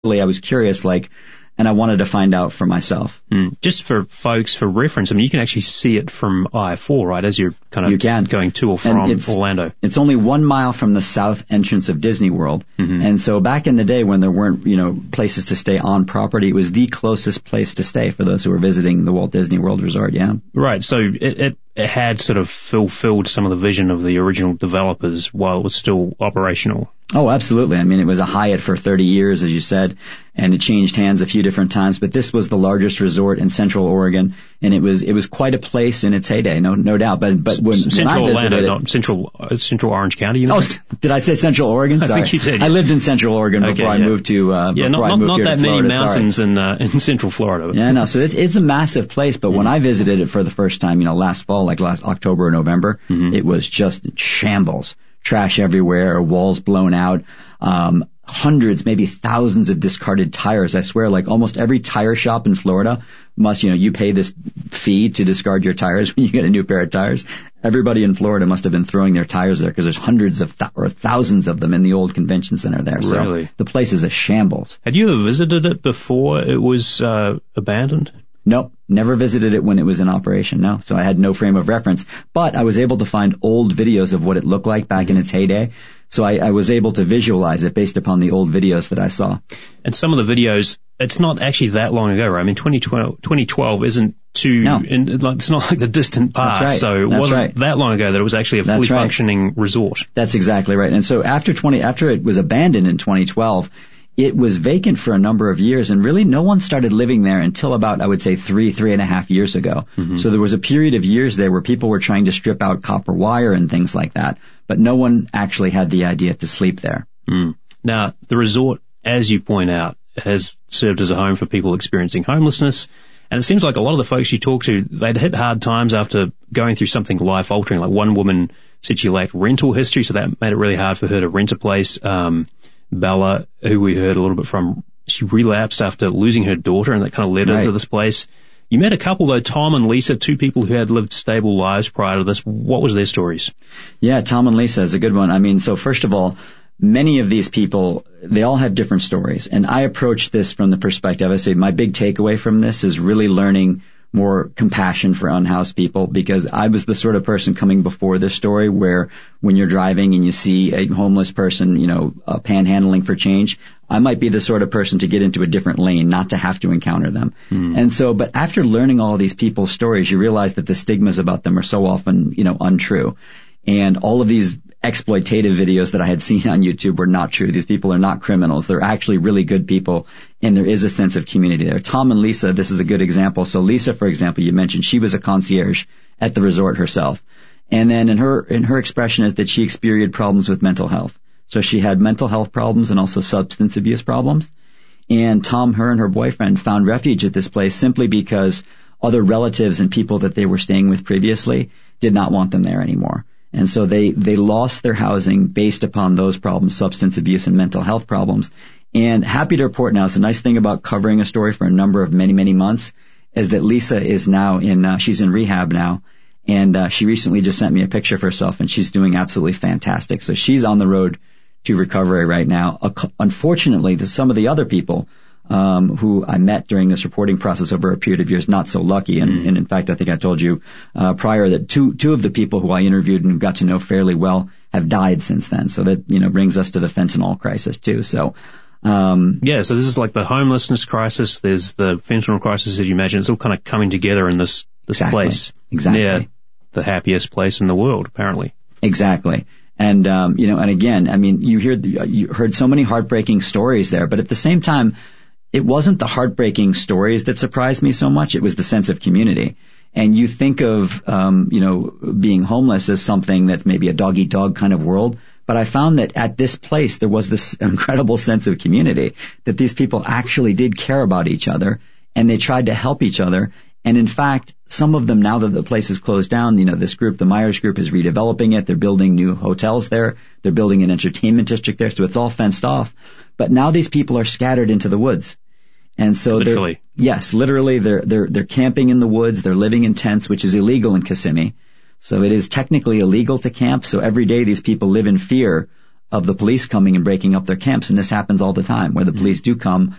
I was curious, and I wanted to find out for myself. Just for folks, for reference, I mean, you can actually see it from I-4, right, as you're kind of going to or from Orlando. It's only 1 mile from the south entrance of Disney World. And so back in the day when there weren't, places to stay on property, it was the closest place to stay for those who were visiting the Walt Disney World Resort, yeah. Right, so it had sort of fulfilled some of the vision of the original developers while it was still operational. Oh, absolutely. I mean, it was a Hyatt for 30 years, as you said, and it changed hands a few different times, but this was the largest resort in Central Oregon, and it was quite a place in its heyday, no doubt. But when Central I visited Orlando, not Central Orange County, you mean? Did I say Central Oregon? Sorry. I think you did. I lived in Central Oregon before I moved to not that many Florida, mountains in Central Florida. Yeah, no, so it's a massive place, but when I visited it for the first time, last fall, last October or November, it was just shambles. Trash everywhere, walls blown out, hundreds, maybe thousands of discarded tires. I swear, almost every tire shop in Florida must, you pay this fee to discard your tires when you get a new pair of tires. Everybody in Florida must have been throwing their tires there because there's hundreds of or thousands of them in the old convention center there. Really? So the place is a shambles. Had you ever visited it before it was abandoned? Nope, never visited it when it was in operation, no. So I had no frame of reference. But I was able to find old videos of what it looked like back in its heyday. So I was able to visualize it based upon the old videos that I saw. And some of the videos, it's not actually that long ago, right? I mean, 2012 isn't too... No. It's not like the distant past. That's right. So it wasn't that long ago that it was actually a fully functioning resort. That's exactly right. And so after it was abandoned in 2012... it was vacant for a number of years, and really no one started living there until about, I would say, 3.5 years ago. So there was a period of years there where people were trying to strip out copper wire and things like that, but no one actually had the idea to sleep there. Now, the resort, as you point out, has served as a home for people experiencing homelessness, and it seems like a lot of the folks you talk to, they'd hit hard times after going through something life-altering. Like one woman said she lacked rental history, so that made it really hard for her to rent a place. Bella, who we heard a little bit from, she relapsed after losing her daughter, and that kind of led her to this place. You met a couple, though, Tom and Lisa, two people who had lived stable lives prior to this. What was their stories? Yeah, Tom and Lisa is a good one. I mean, so first of all, many of these people, they all have different stories. And I approach this from the perspective, I say my big takeaway from this is really learning more compassion for unhoused people, because I was the sort of person coming before this story where when you're driving and you see a homeless person, panhandling for change, I might be the sort of person to get into a different lane, not to have to encounter them. And so, but after learning all of these people's stories, you realize that the stigmas about them are so often, untrue. And all of these exploitative videos that I had seen on YouTube were not true. These people are not criminals. They're actually really good people, and there is a sense of community there. Tom and Lisa, this is a good example. So Lisa, for example, you mentioned she was a concierge at the resort herself. And then in her expression is that she experienced problems with mental health. So she had mental health problems and also substance abuse problems. And Tom, her and her boyfriend found refuge at this place simply because other relatives and people that they were staying with previously did not want them there anymore. And so they lost their housing based upon those problems, substance abuse and mental health problems. And happy to report now, it's a nice thing about covering a story for a number of many, many months, is that Lisa is now she's in rehab now. And she recently just sent me a picture of herself, and she's doing absolutely fantastic. So she's on the road to recovery right now. Unfortunately, some of the other people who I met during this reporting process over a period of years, not so lucky. And in fact, I think I told you prior that two of the people who I interviewed and got to know fairly well have died since then. So that, brings us to the fentanyl crisis too. So, so this is like the homelessness crisis. There's the fentanyl crisis, as you imagine. It's all kind of coming together in this place. Exactly. Near the happiest place in the world, apparently. Exactly. And, and again, I mean, you heard so many heartbreaking stories there, but at the same time, it wasn't the heartbreaking stories that surprised me so much. It was the sense of community. And you think of, being homeless as something that's maybe a dog-eat-dog kind of world. But I found that at this place, there was this incredible sense of community, that these people actually did care about each other, and they tried to help each other. And in fact, some of them, now that the place is closed down, this group, the Myers Group, is redeveloping it. They're building new hotels there. They're building an entertainment district there. So it's all fenced off. But now these people are scattered into the woods. And so literally. Literally, they're camping in the woods. They're living in tents, which is illegal in Kissimmee. So it is technically illegal to camp. So every day these people live in fear of the police coming and breaking up their camps. And this happens all the time, where the police do come